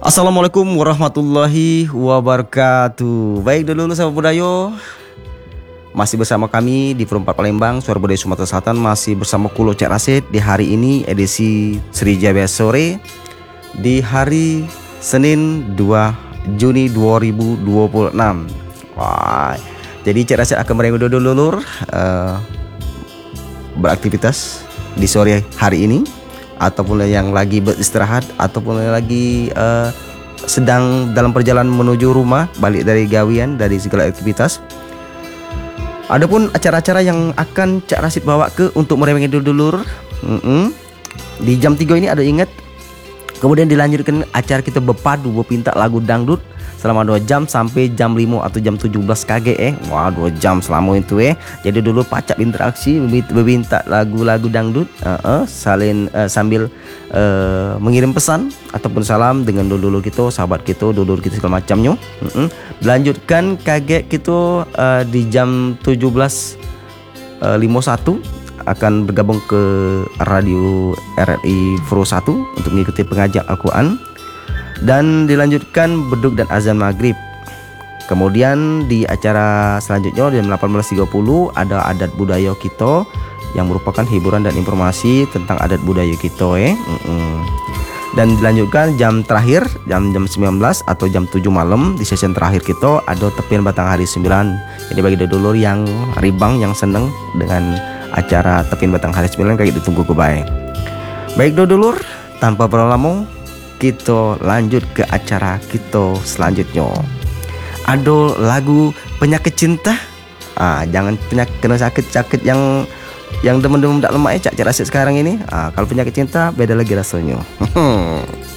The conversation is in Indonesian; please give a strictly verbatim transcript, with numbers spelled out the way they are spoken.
Assalamualaikum warahmatullahi wabarakatuh. Baik dulu sahabat Budayo, masih bersama kami di Perempat Palembang, Suara Budaya Sumatera Selatan. Masih bersama Kulo Cak Rasid di hari ini edisi Sriwijaya sore di hari Senin dua Juni dua ribu dua puluh enam. Wah, jadi Cak Rasid akan merenggut dulur uh, beraktivitas di sore hari ini, ataupun yang lagi beristirahat, ataupun yang lagi uh, sedang dalam perjalanan menuju rumah, balik dari gawian, dari segala aktivitas. Adapun acara-acara yang akan Cak Rasid bawa ke untuk meremehkan dulur, mm -mm. di jam tiga ini ada ingat. Kemudian dilanjutkan acara kita berpadu berpinta lagu dangdut selama dua jam sampai jam lima atau jam tujuh belas K G eh. Wah, dua jam selama itu eh. Jadi dulu pacak interaksi berpinta lagu-lagu dangdut, uh -uh, saling uh, sambil uh, mengirim pesan ataupun salam dengan dulur kita, sahabat kita, dulur kita segala macamnya. Uh -uh. Melanjutkan K G kita uh, di jam tujuh belas lima puluh satu akan bergabung ke radio R R I Pro satu untuk mengikuti pengajian Al-Quran, dan dilanjutkan beduk dan azan maghrib. Kemudian di acara selanjutnya jam delapan belas tiga puluh ada adat budaya kita yang merupakan hiburan dan informasi tentang adat budaya kita eh. Mm -mm. Dan dilanjutkan jam terakhir jam jam sembilan belas atau jam tujuh malam di sesi terakhir kita ada tepian batang hari sembilan. Jadi bagi dulur yang ribang, yang seneng dengan acara tepian batang hari sembilan, kayak ditunggu ke baik. Baik dulur, tanpa berlama kita lanjut ke acara kita selanjutnya. Ada lagu penyakit cinta. Ah, jangan penyakit kena sakit-sakit yang yang demam-demam tak lemak ya Cak Rasid sekarang ini. Ah, kalau penyakit cinta beda lagi rasanya.